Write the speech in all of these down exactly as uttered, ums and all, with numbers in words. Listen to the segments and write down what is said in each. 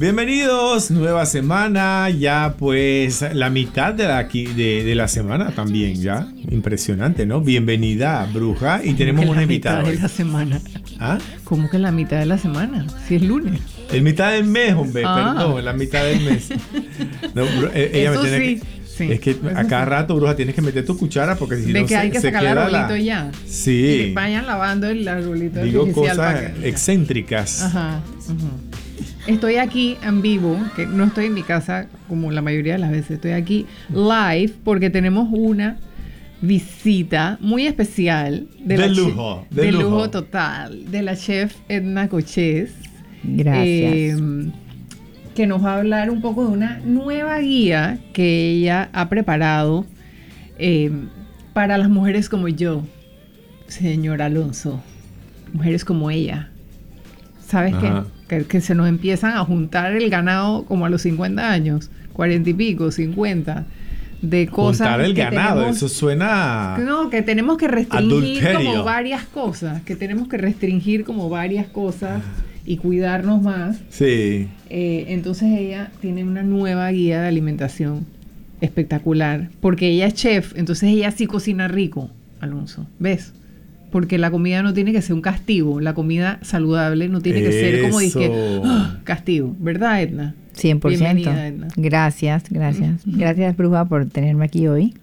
Bienvenidos, nueva semana, ya pues la mitad de la, de, de la semana también, ya. Impresionante, ¿no? Bienvenida, bruja, y tenemos una invitada. La mitad de la semana. ¿Ah? ¿Cómo que la mitad de la semana? Si es lunes. El mitad del mes, hombre, ah. perdón, la mitad del mes. No, ella Eso me tiene sí. que, Sí, es que a cada rato, bruja, tienes que meter tu cuchara porque si de no que se, hay que se sacar el queda arbolito la... ya. Sí. Y vayan lavando el arbolito Digo artificial. cosas para que... excéntricas. Ajá. Uh-huh. Estoy aquí en vivo, que no estoy en mi casa como la mayoría de las veces. Estoy aquí live porque tenemos una visita muy especial. De, de lujo. De, de lujo. lujo total. De la chef Edna Cochés. Gracias. Eh, que nos va a hablar un poco de una nueva guía que ella ha preparado eh, para las mujeres como yo, señor Alonso. Mujeres como ella. ¿Sabes qué? Que, que se nos empiezan a juntar el ganado como a los cincuenta años, cuarenta y pico, cincuenta, de cosas. Juntar el que ganado, tenemos, eso suena. No, que tenemos que restringir adulterio. como varias cosas, que tenemos que restringir como varias cosas y cuidarnos más. Sí. Eh, entonces ella tiene una nueva guía de alimentación espectacular, porque ella es chef, entonces ella sí cocina rico, Alonso, ¿ves? Porque la comida no tiene que ser un castigo, la comida saludable no tiene que Eso. ser como dije, ¡oh! Castigo, ¿verdad, Edna? cien por ciento. Bienvenida, Edna. Gracias, gracias. Gracias, bruja, por tenerme aquí hoy.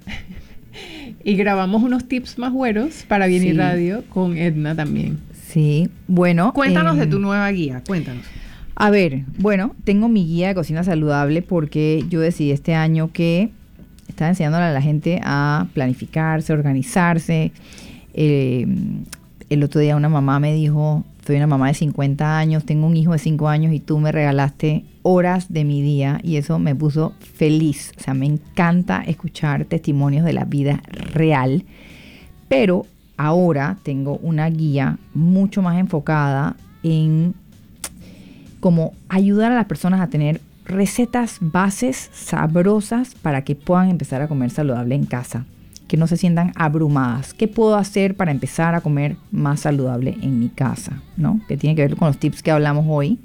Y grabamos unos tips más güeros para Bien y Sí. Radio con Edna también. Sí, bueno. Cuéntanos eh, de tu nueva guía, cuéntanos. A ver, bueno, tengo mi guía de cocina saludable porque yo decidí este año que estaba enseñándole a la gente a planificarse, organizarse. Eh, el otro día una mamá me dijo, soy una mamá de cincuenta años, tengo un hijo de cinco años y tú me regalaste horas de mi día y eso me puso feliz. O sea, me encanta escuchar testimonios de la vida real, pero ahora tengo una guía mucho más enfocada en como ayudar a las personas a tener recetas bases sabrosas para que puedan empezar a comer saludable en casa, que no se sientan abrumadas. ¿Qué puedo hacer para empezar a comer más saludable en mi casa? ¿No? Que tiene que ver con los tips que hablamos hoy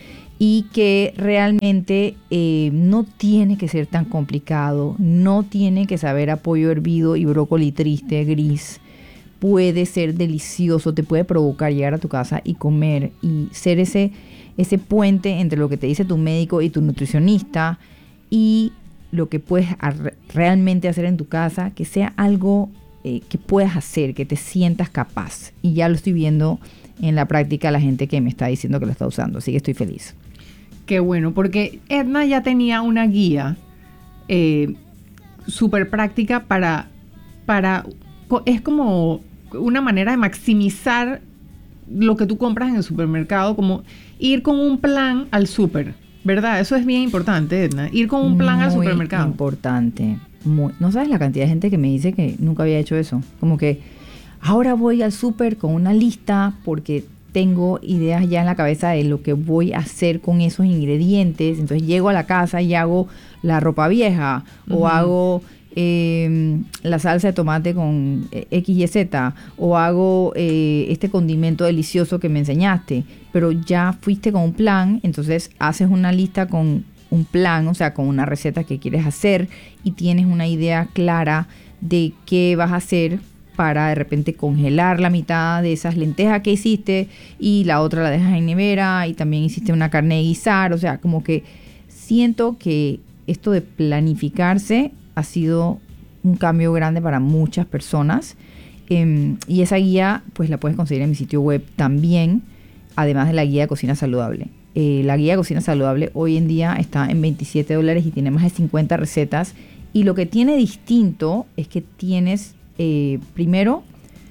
y que realmente eh, no tiene que ser tan complicado, no tiene que saber a pollo hervido y brócoli triste, gris. Puede ser delicioso, te puede provocar llegar a tu casa y comer y ser ese, ese puente entre lo que te dice tu médico y tu nutricionista y lo que puedes ar- realmente hacer en tu casa, que sea algo eh, que puedas hacer, que te sientas capaz. Y ya lo estoy viendo en la práctica la gente que me está diciendo que lo está usando, así que estoy feliz. Qué bueno, porque Edna ya tenía una guía eh, súper práctica para, para... Es como una manera de maximizar lo que tú compras en el supermercado, como ir con un plan al súper, ¿verdad? Eso es bien importante, Edna, ir con un plan Muy al supermercado. Importante. Muy, no sabes la cantidad de gente que me dice que nunca había hecho eso. Como que ahora voy al súper con una lista porque tengo ideas ya en la cabeza de lo que voy a hacer con esos ingredientes. Entonces llego a la casa y hago la ropa vieja uh-huh. o hago eh, la salsa de tomate con X Y Z o hago eh, este condimento delicioso que me enseñaste. Pero ya fuiste con un plan, entonces haces una lista con un plan, o sea, con una receta que quieres hacer y tienes una idea clara de qué vas a hacer para de repente congelar la mitad de esas lentejas que hiciste y la otra la dejas en nevera y también hiciste una carne de guisar. O sea, como que siento que esto de planificarse ha sido un cambio grande para muchas personas eh, y esa guía pues la puedes conseguir en mi sitio web también, además de la guía de cocina saludable. Eh, la guía de cocina saludable hoy en día está en veintisiete dólares y tiene más de cincuenta recetas y lo que tiene distinto es que tienes Eh, primero,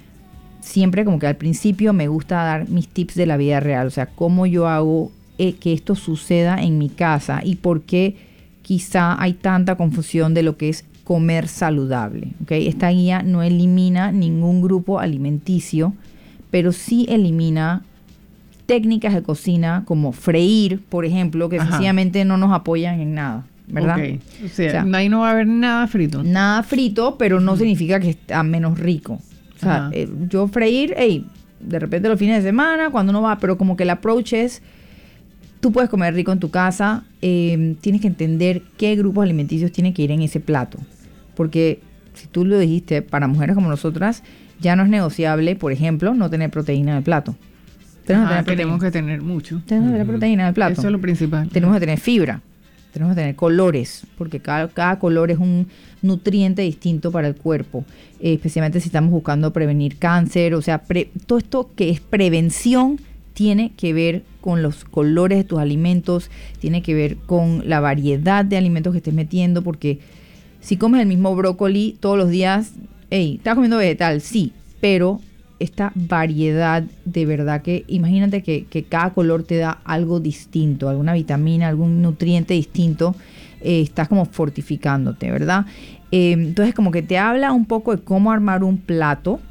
siempre como que al principio me gusta dar mis tips de la vida real, o sea, cómo yo hago eh, que esto suceda en mi casa y por qué quizá hay tanta confusión de lo que es comer saludable, ¿okay? Esta guía no elimina ningún grupo alimenticio, pero sí elimina técnicas de cocina como freír, por ejemplo, que Ajá. sencillamente no nos apoyan en nada. ¿Verdad? Okay. O sea, o sea, ahí no va a haber nada frito. Nada frito, pero no uh-huh. significa que esté menos rico. O sea, eh, yo freír, hey, de repente los fines de semana, cuando uno va, pero como que el approach es tú puedes comer rico en tu casa, eh, tienes que entender qué grupos alimenticios tienen que ir en ese plato. Porque si tú lo dijiste, para mujeres como nosotras, ya no es negociable, por ejemplo, no tener proteína en el plato. Tenemos, Ajá, que, tenemos que tener mucho. Tenemos que tener proteína en el plato. Eso es lo principal. Tenemos que tener fibra. Tenemos que tener colores, porque cada, cada color es un nutriente distinto para el cuerpo, eh, especialmente si estamos buscando prevenir cáncer. O sea, pre, todo esto que es prevención tiene que ver con los colores de tus alimentos, tiene que ver con la variedad de alimentos que estés metiendo, porque si comes el mismo brócoli todos los días, hey, estás comiendo vegetal, sí, pero esta variedad de verdad que imagínate que, que cada color te da algo distinto, alguna vitamina, algún nutriente distinto, eh, estás como fortificándote, ¿verdad? Eh, entonces como que te habla un poco de cómo armar un plato.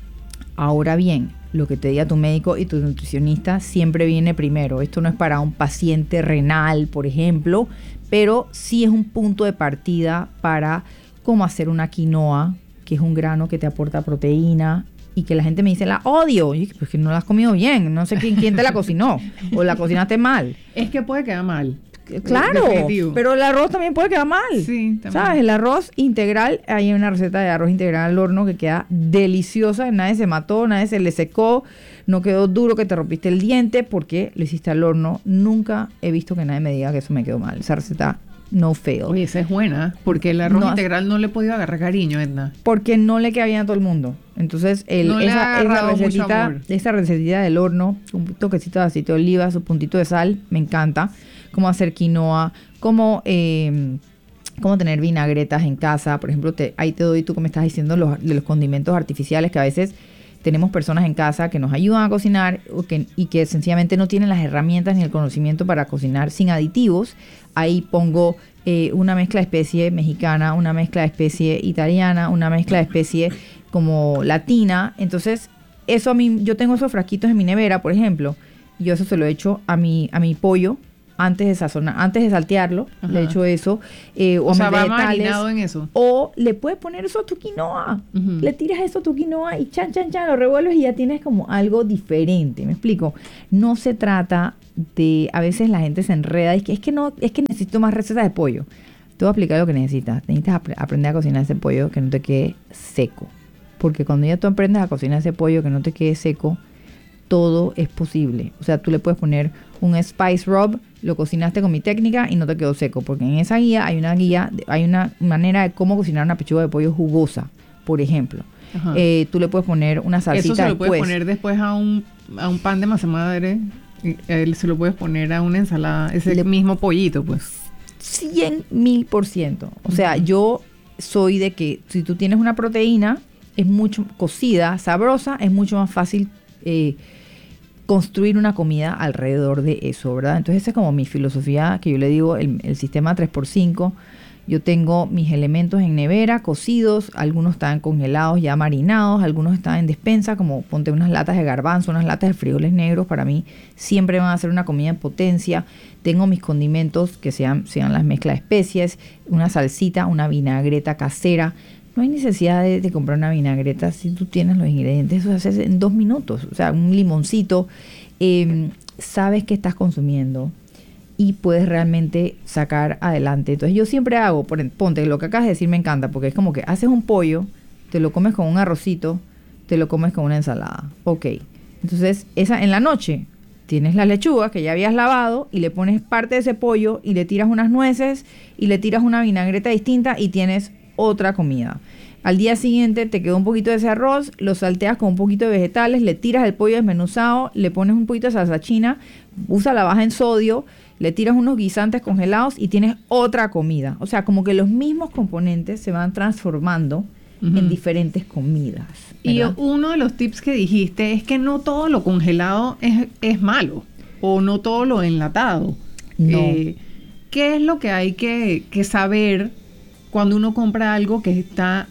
Ahora bien, lo que te diga tu médico y tu nutricionista siempre viene primero. Esto no es para un paciente renal, por ejemplo, pero sí es un punto de partida para cómo hacer una quinoa, que es un grano que te aporta proteína, y que la gente me dice, la odio. Y pues que no la has comido bien, no sé quién, quién te la cocinó, o la cocinaste mal. Es que puede quedar mal. Claro, definitivo. Pero el arroz también puede quedar mal. Sí, también. ¿Sabes? El arroz integral, hay una receta de arroz integral al horno que queda deliciosa, nadie se mató, nadie se le secó, no quedó duro que te rompiste el diente porque lo hiciste al horno. Nunca he visto que nadie me diga que eso me quedó mal. Esa receta no fail. Oye, esa es buena, porque el arroz no, integral no le he podido agarrar cariño, Edna. Porque no le queda bien a todo el mundo. Entonces, el, no esa, esa, recetita, esa recetita del horno, un toquecito de aceite de oliva, su puntito de sal, me encanta. Cómo hacer quinoa, cómo, eh, cómo tener vinagretas en casa. Por ejemplo, te, ahí te doy tú que me estás diciendo los, de los condimentos artificiales que a veces tenemos personas en casa que nos ayudan a cocinar o que, y que sencillamente no tienen las herramientas ni el conocimiento para cocinar sin aditivos. Ahí pongo eh, una mezcla de especie mexicana, una mezcla de especie italiana, una mezcla de especie como latina. Entonces, eso a mí, yo tengo esos frasquitos en mi nevera, por ejemplo, y yo eso se lo he hecho a mi, a mi pollo antes de sazonar, antes de saltearlo. Ajá. Le echo eso. Eh, o o sea, a va marinado en eso. O le puedes poner eso a tu quinoa. Uh-huh. Le tiras eso a tu quinoa y chan, chan, chan, lo revuelves y ya tienes como algo diferente. ¿Me explico? No se trata de... A veces la gente se enreda y es que, es que no, es que necesito más recetas de pollo. Te voy a explicar lo que necesitas. Necesitas ap- aprender a cocinar ese pollo que no te quede seco. Porque cuando ya tú aprendes a cocinar ese pollo que no te quede seco, todo es posible. O sea, tú le puedes poner un spice rub, lo cocinaste con mi técnica y no te quedó seco, porque en esa guía hay una guía, hay una manera de cómo cocinar una pechuga de pollo jugosa, por ejemplo. Eh, tú le puedes poner una salsita. Eso se lo después. puedes poner después a un, a un pan de masa madre, y, eh, se lo puedes poner a una ensalada, ese le, mismo pollito, pues. Cien mil por ciento. O sea, yo soy de que si tú tienes una proteína, es mucho cocida, sabrosa, es mucho más fácil eh, construir una comida alrededor de eso, ¿verdad? Entonces esa es como mi filosofía, que yo le digo el, el sistema tres por cinco. Yo tengo mis elementos en nevera, cocidos, algunos están congelados ya marinados, algunos están en despensa, como ponte unas latas de garbanzo, unas latas de frijoles negros, para mí siempre van a ser una comida en potencia. Tengo mis condimentos que sean, sean las mezclas de especies, una salsita, una vinagreta casera. No hay necesidad de, de comprar una vinagreta si tú tienes los ingredientes. Eso se hace en dos minutos. O sea, un limoncito. Eh, sabes qué estás consumiendo y puedes realmente sacar adelante. Entonces yo siempre hago, ponte, lo que acabas de decir me encanta, porque es como que haces un pollo, te lo comes con un arrocito, te lo comes con una ensalada. Ok. Entonces, esa en la noche tienes las lechugas que ya habías lavado y le pones parte de ese pollo y le tiras unas nueces y le tiras una vinagreta distinta y tienes otra comida. Al día siguiente te quedó un poquito de ese arroz, lo salteas con un poquito de vegetales, le tiras el pollo desmenuzado, le pones un poquito de salsa china, usa la baja en sodio, le tiras unos guisantes congelados y tienes otra comida. O sea, como que los mismos componentes se van transformando uh-huh. en diferentes comidas, ¿verdad? Y uno de los tips que dijiste es que no todo lo congelado es, es malo, o no todo lo enlatado. No. Eh, ¿Qué es lo que hay que, que saber cuando uno compra algo que está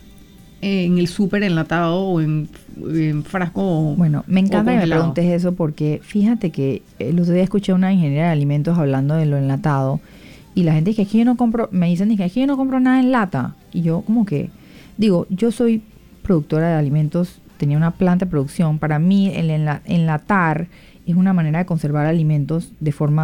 en el súper enlatado o en, en frasco? Bueno, me encanta que me preguntes eso, porque fíjate que el otro día escuché a una ingeniera de alimentos hablando de lo enlatado y la gente dice que es que yo no compro, me dicen que es que yo no compro nada en lata. Y yo como que, digo, yo soy productora de alimentos, tenía una planta de producción. Para mí el enla- enlatar es una manera de conservar alimentos de forma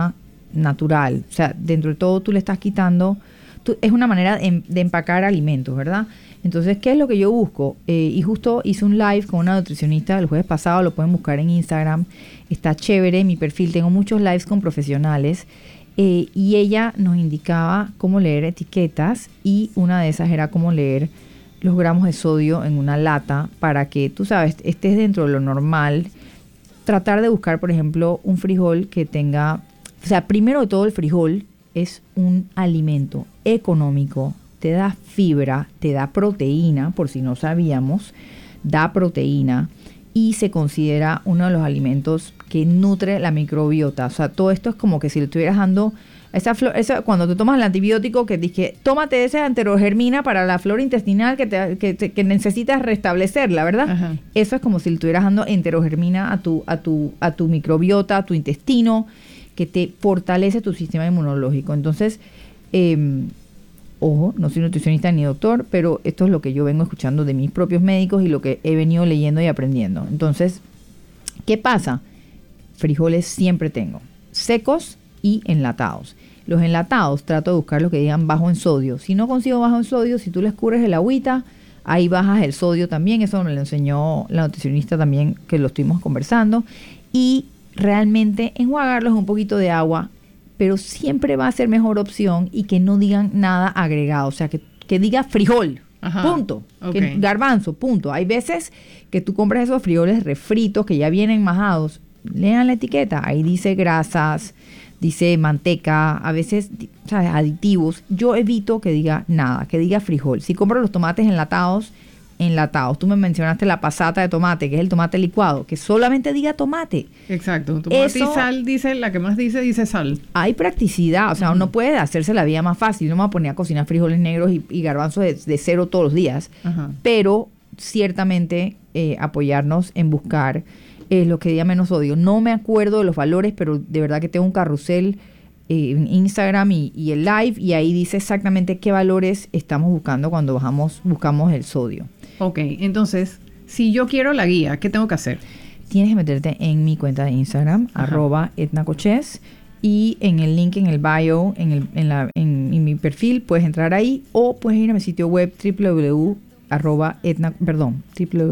natural. O sea, dentro de todo tú le estás quitando, tú, es una manera de, de empacar alimentos, ¿verdad? Entonces, ¿qué es lo que yo busco? Eh, y justo hice un live con una nutricionista el jueves pasado, lo pueden buscar en Instagram, está chévere, en mi perfil tengo muchos lives con profesionales, eh, y ella nos indicaba cómo leer etiquetas, y una de esas era cómo leer los gramos de sodio en una lata para que, tú sabes, estés dentro de lo normal. Tratar de buscar, por ejemplo, un frijol que tenga, o sea, primero de todo el frijol es un alimento económico, te da fibra, te da proteína, por si no sabíamos, da proteína y se considera uno de los alimentos que nutre la microbiota. O sea, todo esto es como que si le estuvieras dando esa flor, esa, cuando te tomas el antibiótico que dice, tómate esa enterogermina para la flora intestinal que, te, que, te, que necesitas restablecerla, ¿verdad? Ajá. Eso es como si le estuvieras dando enterogermina a tu, a tu, a tu microbiota, a tu intestino, que te fortalece tu sistema inmunológico. Entonces, eh, ojo, no soy nutricionista ni doctor, pero esto es lo que yo vengo escuchando de mis propios médicos y lo que he venido leyendo y aprendiendo. Entonces, ¿qué pasa? Frijoles siempre tengo, secos y enlatados. Los enlatados trato de buscar los que digan bajo en sodio. Si no consigo bajo en sodio, si tú le escurres el agüita, ahí bajas el sodio también. Eso me lo enseñó la nutricionista también, que lo estuvimos conversando. Y realmente enjuagarlos un poquito de agua, pero siempre va a ser mejor opción y que no digan nada agregado. O sea, que, que diga frijol, ajá, punto. Okay. Que, garbanzo, punto. Hay veces que tú compras esos frijoles refritos que ya vienen majados. Lean la etiqueta. Ahí dice grasas, dice manteca, a veces, ¿sabes?, aditivos. Yo evito que diga nada, que diga frijol. Si compro los tomates enlatados, enlatados. Tú me mencionaste la pasata de tomate, que es el tomate licuado, que solamente diga tomate. Exacto. Tomate Eso, y sal, dice, la que más dice, dice sal. Hay practicidad, o sea, uh-huh. uno puede hacerse la vida más fácil. No me voy a poner a cocinar frijoles negros y, y garbanzos de, de cero todos los días. Uh-huh. Pero ciertamente eh, apoyarnos en buscar eh, lo que diga menos sodio. No me acuerdo de los valores, pero de verdad que tengo un carrusel eh, en Instagram y, y el live, y ahí dice exactamente qué valores estamos buscando cuando bajamos, buscamos el sodio. Ok, entonces, si yo quiero la guía, ¿qué tengo que hacer? Tienes que meterte en mi cuenta de Instagram, ajá, arroba etnacoches, y en el link en el bio, en, el, en, la, en, en mi perfil, puedes entrar ahí, o puedes ir a mi sitio web www arroba etna, perdón,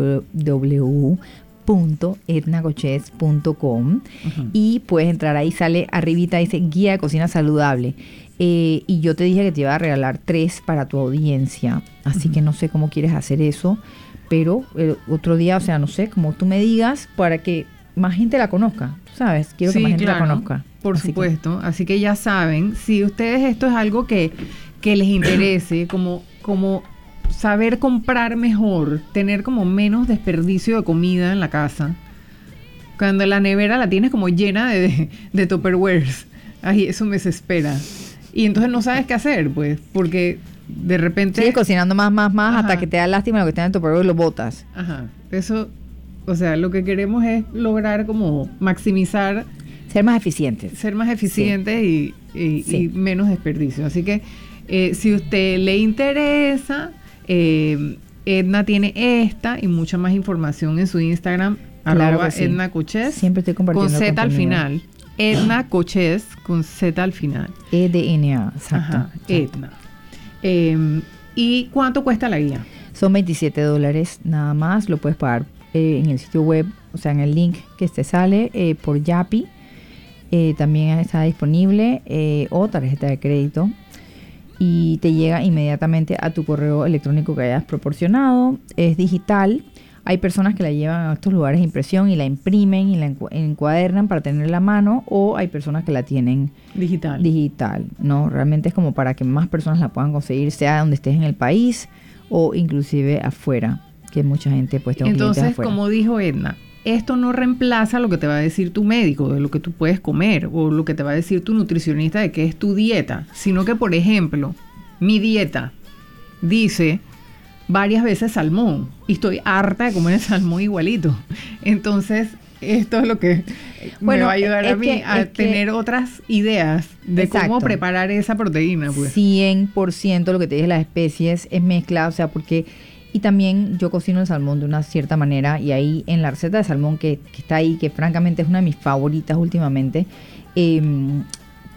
www punto etnacoches punto com, uh-huh, y puedes entrar ahí, sale arribita, dice guía de cocina saludable. Eh, y yo te dije que te iba a regalar tres para tu audiencia, así uh-huh, que no sé cómo quieres hacer eso, pero el otro día, o sea, no sé, como tú me digas, para que más gente la conozca, ¿sabes? Quiero sí, que más gente claro, la conozca. Por así supuesto, que. Así que ya saben, si ustedes esto es algo que, que les interese, como, como saber comprar mejor, tener como menos desperdicio de comida en la casa, cuando la nevera la tienes como llena de, de, de Tupperwares, ay, eso me desespera. Y entonces no sabes qué hacer, pues, porque de repente... Sigues cocinando más, más, más, ajá, hasta que te da lástima lo que está en tu perro y lo botas. Ajá. Eso, o sea, lo que queremos es lograr como maximizar... Ser más eficientes. Ser más eficientes, sí, y, y, sí, y menos desperdicio. Así que, eh, si a usted le interesa, eh, Edna tiene esta y mucha más información en su Instagram, claro, arroba sí, Edna Coches. Siempre estoy compartiendo con Z contenido. al final. Edna Coches con Z al final. E D N A, exacto. Ajá, Edna. Eh, ¿Y cuánto cuesta la guía? Son veintisiete dólares nada más. Lo puedes pagar eh, en el sitio web, o sea, en el link que te sale eh, por Yapi. Eh, también está disponible, eh, o tarjeta de crédito. Y te llega inmediatamente a tu correo electrónico que hayas proporcionado. Es digital. Hay personas que la llevan a estos lugares de impresión y la imprimen y la encuadernan para tenerla a mano, o hay personas que la tienen digital. Digital, ¿no? Realmente es como para que más personas la puedan conseguir, sea donde estés en el país o inclusive afuera, que mucha gente pues tengo clientes afuera. Entonces, como dijo Edna, esto no reemplaza lo que te va a decir tu médico de lo que tú puedes comer, o lo que te va a decir tu nutricionista de qué es tu dieta, sino que, por ejemplo, mi dieta dice varias veces salmón y estoy harta de comer el salmón igualito. Entonces, esto es lo que bueno, me va a ayudar a mí que, a tener que, otras ideas de exacto, cómo preparar esa proteína. Pues. cien por ciento lo que te dije, las especies es mezcla, o sea, porque... Y también yo cocino el salmón de una cierta manera, y ahí en la receta de salmón que, que está ahí, que francamente es una de mis favoritas últimamente, eh,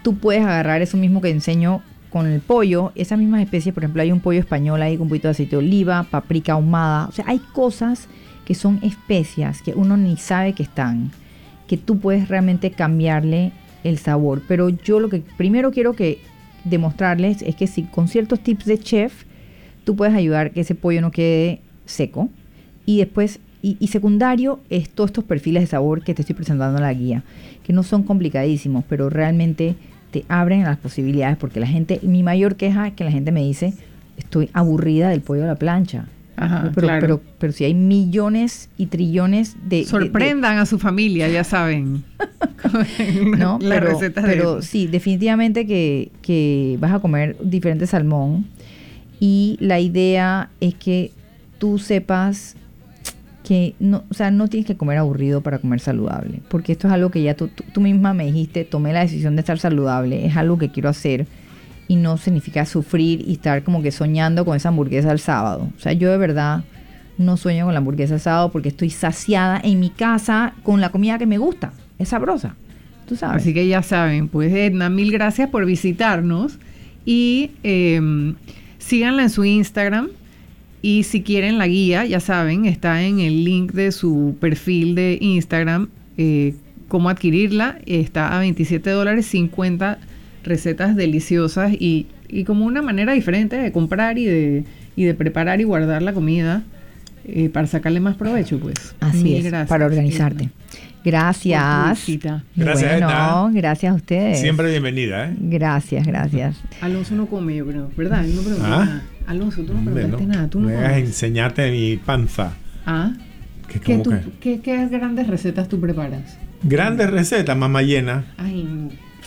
tú puedes agarrar eso mismo que enseño con el pollo, esas mismas especies, por ejemplo, hay un pollo español ahí con un poquito de aceite de oliva, paprika ahumada, o sea, hay cosas que son especias que uno ni sabe que están, que tú puedes realmente cambiarle el sabor. Pero yo lo que primero quiero que demostrarles es que si con ciertos tips de chef tú puedes ayudar que ese pollo no quede seco, y después y, y secundario es todos estos perfiles de sabor que te estoy presentando en la guía, que no son complicadísimos, pero realmente te abren las posibilidades, porque la gente, mi mayor queja es que la gente me dice, estoy aburrida del pollo a la plancha. Ajá, pero, claro. pero, pero si hay millones y trillones de... Sorprendan de, de, a su familia, ya saben. ¿no? Las pero, recetas pero de... sí, definitivamente que, que vas a comer diferente salmón, y la idea es que tú sepas que no, o sea, no tienes que comer aburrido para comer saludable, porque esto es algo que ya tú, tú, tú misma me dijiste, tomé la decisión de estar saludable, es algo que quiero hacer, y no significa sufrir y estar como que soñando con esa hamburguesa el sábado. O sea, yo de verdad no sueño con la hamburguesa el sábado porque estoy saciada en mi casa con la comida que me gusta, es sabrosa, tú sabes. Así que ya saben, pues Edna, mil gracias por visitarnos, y eh, síganla en su Instagram. Y si quieren la guía, ya saben, está en el link de su perfil de Instagram, eh, cómo adquirirla. Está a veintisiete dólares, cincuenta recetas deliciosas y, y como una manera diferente de comprar y de, y de preparar y guardar la comida eh, para sacarle más provecho, pues. Así Mil es, gracias, para organizarte. Edna. Gracias. Gracias, bueno, Edna. Gracias a ustedes. Siempre bienvenida, ¿eh? Gracias, gracias. Alonso no come, yo creo, ¿verdad? Él no preguntó ¿Ah? nada. Alonso, tú no Hombre, preguntaste no. nada, tú no Me vas a comes. enseñarte mi panza. ¿Ah? ¿Qué, ¿Qué, cómo tú- que? qué- qué grandes recetas tú preparas? Grandes recetas, mamá llena. Ay, no.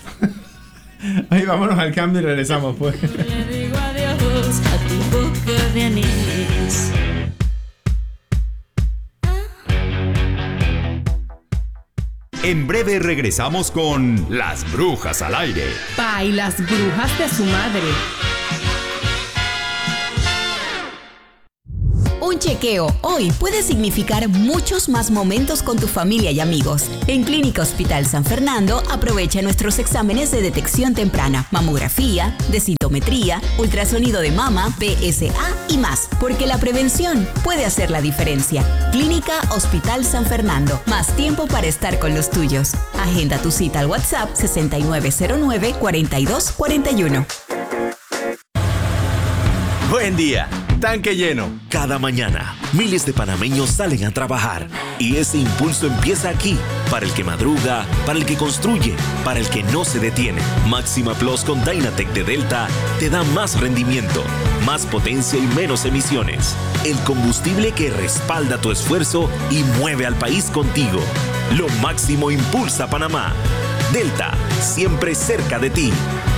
Ahí vámonos al cambio y regresamos, pues. Le digo adiós a tu boca de anís. En breve regresamos con Las Brujas al Aire. Pa y las brujas de su madre. Un chequeo hoy puede significar muchos más momentos con tu familia y amigos. En Clínica Hospital San Fernando, aprovecha nuestros exámenes de detección temprana, mamografía, densitometría, ultrasonido de mama, P S A y más, porque la prevención puede hacer la diferencia. Clínica Hospital San Fernando, más tiempo para estar con los tuyos. Agenda tu cita al WhatsApp sesenta y nueve cero nueve, cuarenta y dos cuarenta y uno. Buen día, tanque lleno. Cada mañana, miles de panameños salen a trabajar y ese impulso empieza aquí, para el que madruga, para el que construye, para el que no se detiene. Máxima Plus con Dynatec de Delta te da más rendimiento, más potencia y menos emisiones. El combustible que respalda tu esfuerzo y mueve al país contigo. Lo máximo impulsa Panamá. Delta, siempre cerca de ti.